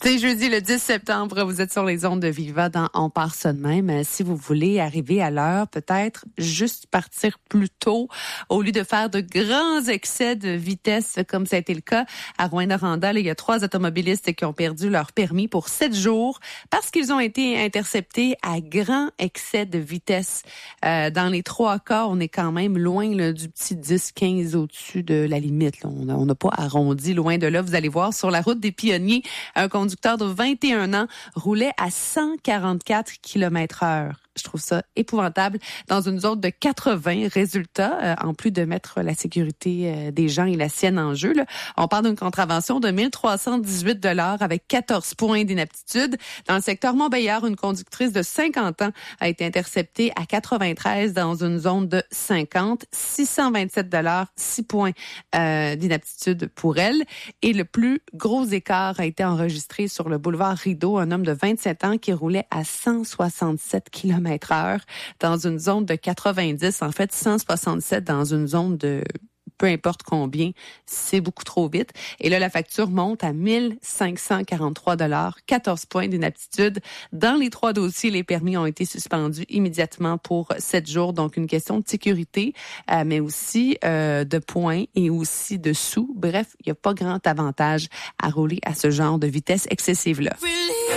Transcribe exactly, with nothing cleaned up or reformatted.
C'est jeudi le dix septembre, vous êtes sur les ondes de Viva dans On part ça de même. Si vous voulez arriver à l'heure, peut-être juste partir plus tôt au lieu de faire de grands excès de vitesse comme ça a été le cas à Rouyn-Noranda. Il y a trois automobilistes qui ont perdu leur permis pour sept jours parce qu'ils ont été interceptés à grand excès de vitesse. Euh, dans les trois cas, on est quand même loin là, du petit dix quinze au-dessus de la limite. Là. On n'a pas arrondi loin de là. Vous allez voir sur la route des Pionniers, un conducteur de vingt et un ans roulait à cent quarante-quatre kilomètres heure. Je trouve ça épouvantable dans une zone de quatre-vingts. Résultat, euh, en plus de mettre la sécurité euh, des gens et la sienne en jeu, là, on parle d'une contravention de mille trois cent dix-huit dollars avec quatorze points d'inaptitude. Dans le secteur Montbéliard, une conductrice de cinquante ans a été interceptée à quatre-vingt-treize dans une zone de cinquante. six cent vingt-sept dollars, six points euh, d'inaptitude pour elle. Et le plus gros écart a été enregistré sur le boulevard Rideau. Un homme de vingt-sept ans qui roulait à cent soixante-sept kilomètres heure dans une zone de quatre-vingt-dix, en fait cent soixante-sept dans une zone de peu importe combien, c'est beaucoup trop vite. Et là, la facture monte à mille cinq cent quarante-trois dollars, quatorze points d'inaptitude. Dans les trois dossiers, les permis ont été suspendus immédiatement pour sept jours. Donc, une question de sécurité, euh, mais aussi euh, de points et aussi de sous. Bref, il n'y a pas grand avantage à rouler à ce genre de vitesse excessive-là.